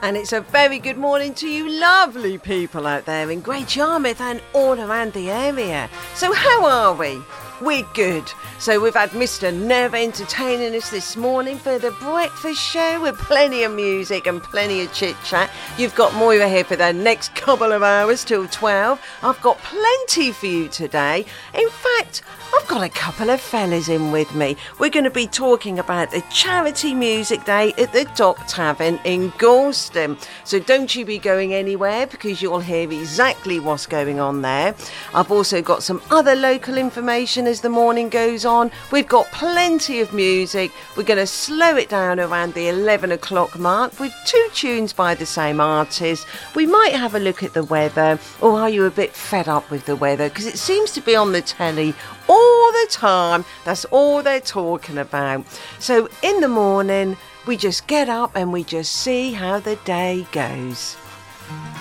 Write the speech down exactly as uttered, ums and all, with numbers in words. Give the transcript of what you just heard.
And it's a very good morning to you lovely people out there in Great Yarmouth and all around the area. So how are we? We're good. So we've had Mister Nev entertaining us this morning for the breakfast show with plenty of music and plenty of chit-chat. You've got Moira here for the next couple of hours till twelve. I've got plenty for you today. In fact, I've got a couple of fellas in with me. We're going to be talking about the Charity Music Day at the Dock Tavern in Gorleston. So don't you be going anywhere because you'll hear exactly what's going on there. I've also got some other local information as the morning goes on. We've got plenty of music. We're going to slow it down around the eleven o'clock mark with two tunes by the same artist. We might have a look at the weather. Or are you a bit fed up with the weather? Because it seems to be on the telly all the time. That's all they're talking about. So in the morning, we just get up and we just see how the day goes.